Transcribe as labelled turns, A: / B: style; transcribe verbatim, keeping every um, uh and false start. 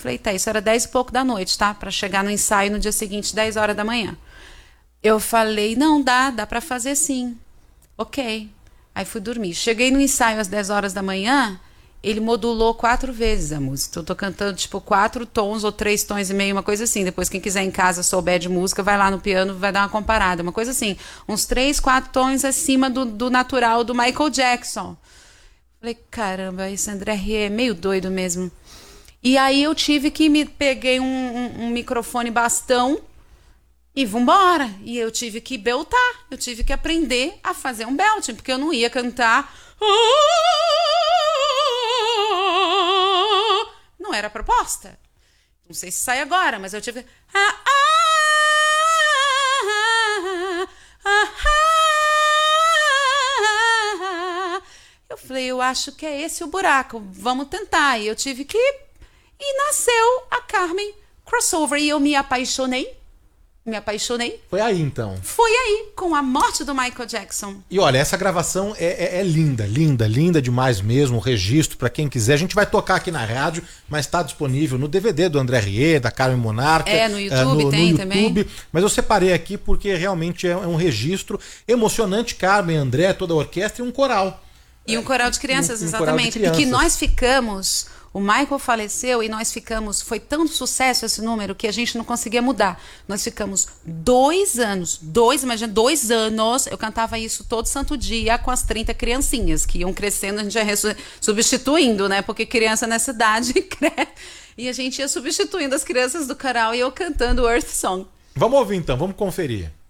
A: falei, tá, isso era dez e pouco da noite, tá? Pra chegar no ensaio no dia seguinte, dez horas da manhã. Eu falei, não, dá, dá pra fazer sim. Ok. Aí fui dormir. Cheguei no ensaio às dez horas da manhã, ele modulou quatro vezes a música. Então, eu tô cantando, tipo, quatro tons ou três tons e meio, uma coisa assim. Depois, quem quiser em casa souber de música, vai lá no piano, vai dar uma comparada. Uma coisa assim, uns três, quatro tons acima do, do natural do Michael Jackson. Falei, caramba, esse André Rieu é meio doido mesmo. E aí eu tive que me peguei um, um, um microfone bastão e vambora. E eu tive que beltar. Eu tive que aprender a fazer um belting, porque eu não ia cantar. Não era a proposta. Não sei se sai agora, mas eu tive. Eu falei, eu acho que é esse o buraco. Vamos tentar. E eu tive que. E nasceu a Carmen Crossover. E eu me apaixonei. Me apaixonei.
B: Foi aí, então.
A: Foi aí, com a morte do Michael Jackson.
B: E olha, essa gravação é, é, é linda, linda, linda demais mesmo. O registro, para quem quiser. A gente vai tocar aqui na rádio, mas está disponível no D V D do André Rieu, da Carmen Monarca.
A: É, no YouTube
B: no,
A: tem
B: no
A: também.
B: YouTube. Mas eu separei aqui porque realmente é um registro emocionante. Carmen, André, toda a orquestra e um coral.
A: E um coral de crianças,
B: um, um
A: exatamente.
B: Coral de crianças.
A: E que nós ficamos... O Michael faleceu e nós ficamos... Foi tanto sucesso esse número que a gente não conseguia mudar. Nós ficamos dois anos, dois, imagina, dois anos, eu cantava isso todo santo dia com as trinta criancinhas que iam crescendo, a gente ia substituindo, né? Porque criança nessa idade cresce. E a gente ia substituindo as crianças do coral e eu cantando o Earth Song.
B: Vamos ouvir então, vamos conferir.